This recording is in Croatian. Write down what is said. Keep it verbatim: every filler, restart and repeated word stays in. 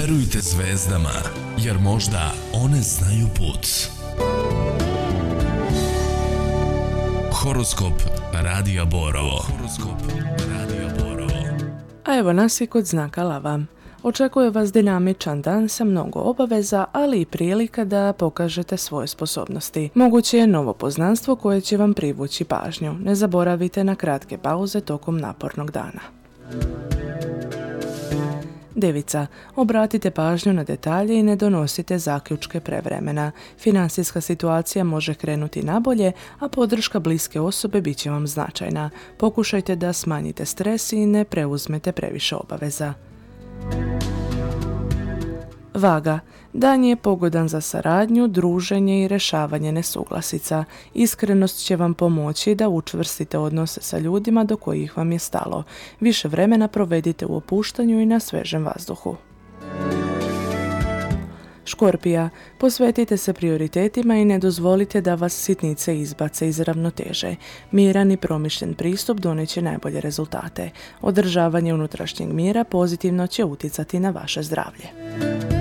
Verujte zvezdama, jer možda one znaju put. Horoskop Radija Borovo. Horoskop Radija Borovo. A evo nas i kod znaka Lava. Očekuje vas dinamičan dan sa mnogo obaveza, ali i prilika da pokažete svoje sposobnosti. Moguće je novo poznanstvo koje će vam privući pažnju. Ne zaboravite na kratke pauze tokom napornog dana. Devica, obratite pažnju na detalje i ne donosite zaključke prevremena. Financijska situacija može krenuti nabolje, a podrška bliske osobe bit će vam značajna. Pokušajte da smanjite stres i ne preuzmete previše obaveza. Vaga, dan je pogodan za saradnju, druženje i rješavanje nesuglasica. Iskrenost će vam pomoći da učvrstite odnose sa ljudima do kojih vam je stalo. Više vremena provedite u opuštanju i na svežem vazduhu. Škorpija, posvetite se prioritetima i ne dozvolite da vas sitnice izbace iz ravnoteže. Miran i promišljen pristup doneće najbolje rezultate. Održavanje unutrašnjeg mira pozitivno će utjecati na vaše zdravlje.